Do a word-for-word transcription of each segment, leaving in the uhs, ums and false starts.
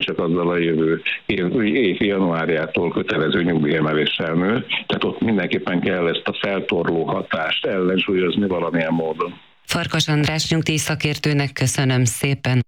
csak azzal a jövő év, év januárjától kötelező nyugdíjemeléssel nő, tehát ott mindenképpen kell ezt a feltorló hatást ellensúlyozni valamilyen módon. Farkas András nyugdíjszakértőnek köszönöm szépen.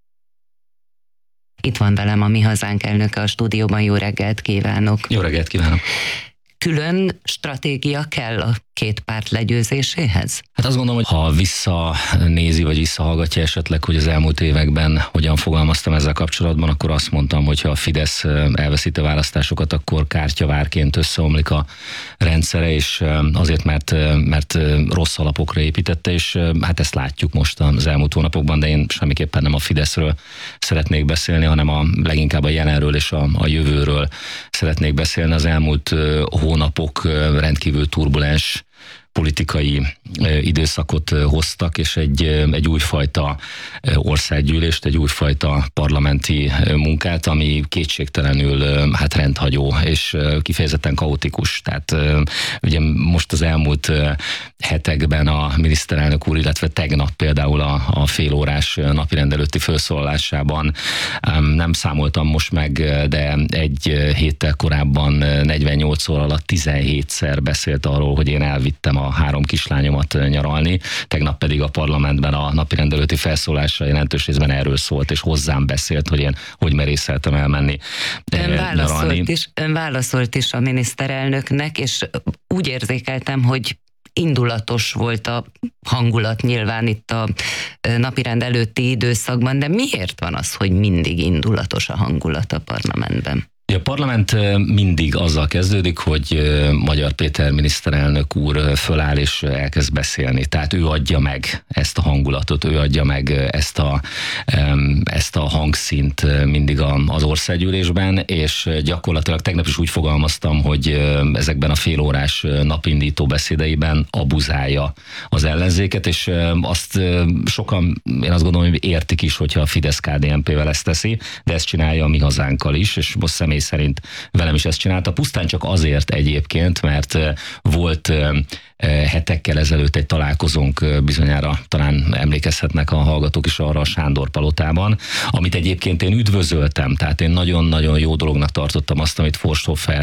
Itt van velem a Mi Hazánk elnöke a stúdióban, jó reggelt kívánok! Jó reggelt kívánok! Külön stratégia kell a két párt legyőzéséhez? Hát azt gondolom, hogy ha visszanézi, vagy visszahallgatja esetleg, hogy az elmúlt években hogyan fogalmaztam ezzel kapcsolatban, akkor azt mondtam, hogy ha a Fidesz elveszíti a választásokat, akkor kártyavárként összeomlik a rendszere, és azért, mert, mert rossz alapokra építette, és hát ezt látjuk most az elmúlt hónapokban, de én semmiképpen nem a Fideszről szeretnék beszélni, hanem a leginkább a jelenről és a, a jövőről szeretnék beszélni. Az elmúlt hónapok rendkívül turbulens politikai időszakot hoztak, és egy, egy újfajta országgyűlést, egy újfajta parlamenti munkát, ami kétségtelenül hát rendhagyó, és kifejezetten kaotikus. Tehát ugye most az elmúlt hetekben a miniszterelnök úr, illetve tegnap például a, a félórás napirend előtti felszólalásában nem számoltam most meg, de egy héttel korábban negyvennyolc óra alatt tizenhétszer beszélt arról, hogy én elvittem a három kislányomat nyaralni, tegnap pedig a parlamentben a napirend előtti felszólása jelentős részben erről szólt, és hozzám beszélt, hogy én hogy merészeltem elmenni ön válaszolt nyaralni. Is, ön válaszolt is a miniszterelnöknek, és úgy érzékeltem, hogy indulatos volt a hangulat nyilván itt a napirend előtti időszakban, de miért van az, hogy mindig indulatos a hangulat a parlamentben? A parlament mindig azzal kezdődik, hogy Magyar Péter miniszterelnök úr föláll és elkezd beszélni. Tehát ő adja meg ezt a hangulatot, ő adja meg ezt a, ezt a hangszínt mindig az országgyűlésben, és gyakorlatilag tegnap is úgy fogalmaztam, hogy ezekben a félórás napindító beszédeiben abuzálja az ellenzéket, és azt sokan, én azt gondolom, hogy értik is, hogyha a Fidesz-ká dé en pé-vel ezt teszi, de ezt csinálja a Mi Hazánkkal is, és most személy szerint velem is ezt csinálta. Pusztán csak azért egyébként, mert volt hetekkel ezelőtt egy találkozónk, bizonyára talán emlékezhetnek a hallgatók is arra a Sándor palotában, amit egyébként én üdvözöltem, tehát én nagyon-nagyon jó dolognak tartottam azt, amit Forsthofer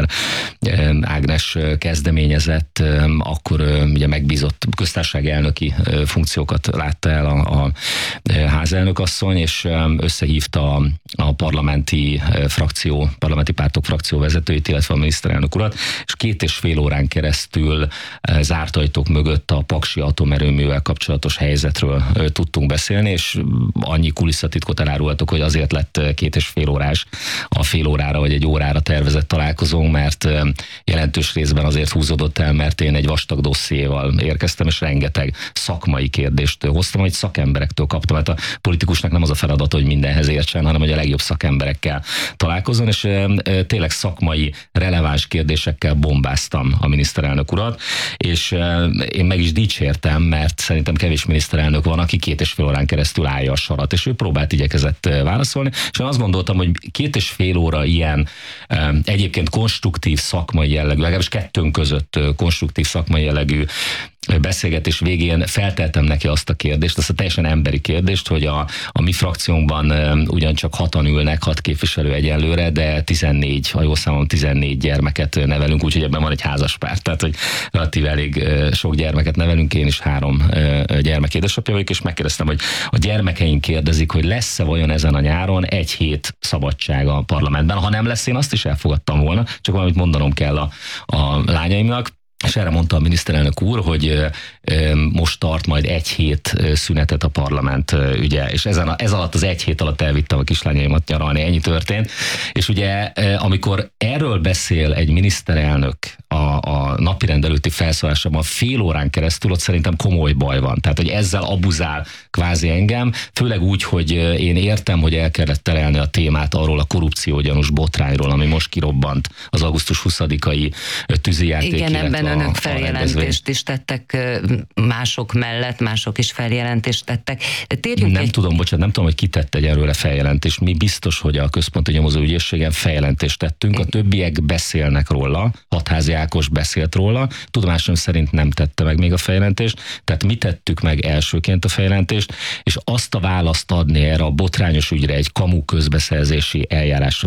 Ágnes kezdeményezett, akkor ugye megbízott köztársasági elnöki funkciókat látta el a, a házelnök asszony, és összehívta a parlamenti frakció, parlamenti pártok frakció vezetőit, illetve a miniszterelnök urat, és két és fél órán keresztül zárt ajtók mögött a paksi atomerőművel kapcsolatos helyzetről tudtunk beszélni, és annyi kulisszatitkot elárultak, hogy azért lett két és fél órás a fél órára vagy egy órára tervezett találkozónk, mert jelentős részben azért húzódott el, mert én egy vastag dossziéval érkeztem, és rengeteg szakmai kérdést hoztam, hogy szakemberektől kaptam. Hát a politikusnak nem az a feladat, hogy mindenhez értsen, hanem hogy a legjobb szakemberekkel találkozzon, és tényleg szakmai, releváns kérdésekkel bombáztam a miniszterelnök urat, és én meg is dicsértem, mert szerintem kevés miniszterelnök van, aki két és fél órán keresztül állja a sarat, és ő próbált, igyekezett válaszolni, és én azt gondoltam, hogy két és fél óra ilyen egyébként konstruktív szakmai jellegű, legalábbis kettőnk között konstruktív szakmai jellegű beszélgetés végén felteltem neki azt a kérdést, azt a teljesen emberi kérdést, hogy a, a mi frakciónkban ugyancsak hatan ülnek, hat képviselő egyenlőre, de tizennégy, ha jól számolom, tizennégy gyermeket nevelünk, úgyhogy ebben van egy házaspár, tehát hogy relatív elég sok gyermeket nevelünk, én is három gyermek édesapja vagyok, és megkérdeztem, hogy a gyermekeink kérdezik, hogy lesz-e vajon ezen a nyáron egy hét szabadság a parlamentben, ha nem lesz, én azt is elfogadtam volna, csak valamit mondanom kell a, a lányaimnak. És erre mondta a miniszterelnök úr, hogy most tart majd egy hét szünetet a parlament ügye, és ezen a, ez alatt az egy hét alatt elvittem a kislányaimat nyaralni, ennyi történt. És ugye amikor erről beszél egy miniszterelnök a, a napirend előtti felszólásában fél órán keresztül, ott szerintem komoly baj van. Tehát, hogy ezzel abuzál kvázi engem, főleg úgy, hogy én értem, hogy el kellett terelni a témát arról a korrupciógyanús botrányról, ami most kirobbant az augusztus huszadikai tűzijáték. Igen, ebben a, önök feljelentést is tettek mások mellett, mások is feljelentést tettek. Térjünk nem egy... tudom, bocsánat, nem tudom, hogy ki tett egy erőle feljelentést. Mi biztos, hogy a Központi Nyomozóügyészségen feljelentést tettünk, a többiek beszélnek róla, Hatházi Ákos beszélt róla, tudomásom szerint nem tette meg még a feljelentést, tehát mi tettük meg elsőként a feljelentést, és azt a választ adni erre a botrányos ügyre, egy kamu közbeszerzési eljárásra